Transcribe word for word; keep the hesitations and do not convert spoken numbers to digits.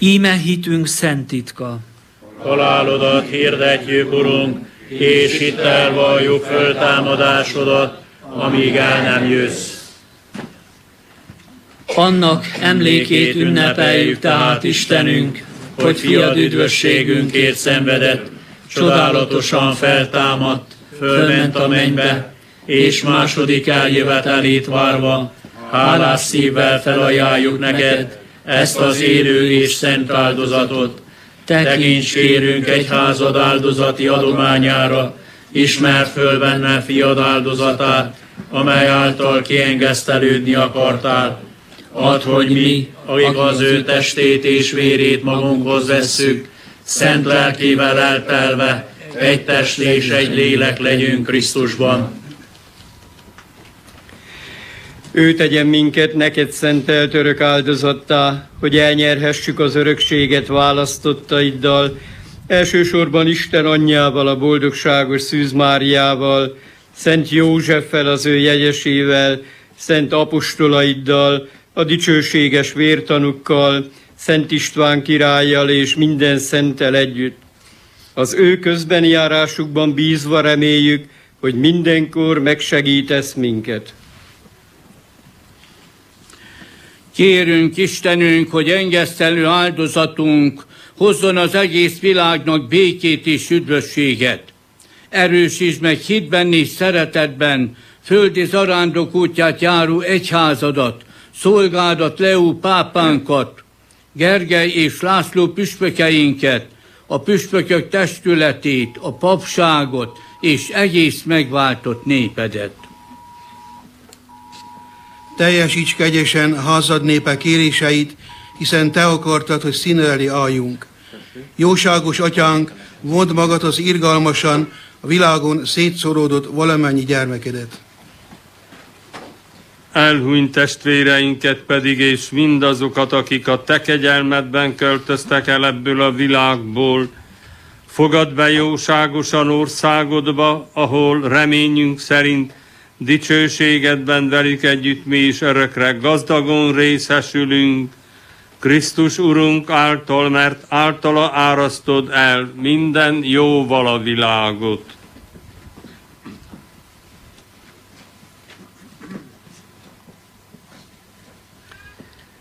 Íme hitünk szent titka. Halálodat hirdetjük, Urunk, és hittel valljuk föltámadásodat, amíg el nem jössz. Annak emlékét ünnepeljük tehát, Istenünk, hogy fiad üdvösségünkért szenvedett, csodálatosan feltámadt, fölment a mennybe, és második eljövetelét várva, hálás szívvel felajánljuk neked ezt az élő és szent áldozatot. Tekints kérünk egyházad áldozati adományára, ismerd föl benne fiad áldozatát, amely által kiengesztelődni akartál. Add, hogy mi, akik az ő testét és vérét magunkhoz vesszük, szent lelkével eltelve, egy test és egy lélek legyünk Krisztusban. Ő tegyen minket neked szentelt örök áldozattá, hogy elnyerhessük az örökséget választottaiddal, elsősorban Isten anyjával, a boldogságos Szűz Máriával, Szent Józseffel, az ő jegyesével, szent apostolaiddal, a dicsőséges vértanukkal, Szent István királlyal és minden szenttel együtt. Az ő közbeni járásukban bízva reméljük, hogy mindenkor megsegítesz minket. Kérünk Istenünk, hogy engesztelő áldozatunk hozzon az egész világnak békét és üdvösséget. Erősítsd meg hitben és szeretetben földi zarándok útját járó egyházadat, szolgádat, Leó pápánkat, Gergely és László püspökeinket, a püspökök testületét, a papságot és egész megváltott népedet. Teljesíts kegyesen házad népe kéréseit, hiszen te akartad, hogy színe elé álljunk. Jóságos atyánk, vond magad az irgalmasan a világon szétszóródott valamennyi gyermekedet. Elhunyt testvéreinket pedig, és mindazokat, akik a te kegyelmedben költöztek el ebből a világból, fogadd be jóságosan országodba, ahol reményünk szerint dicsőségedben velük együtt mi is örökre gazdagon részesülünk, Krisztus Urunk által, mert általa árasztod el minden jóval a világot.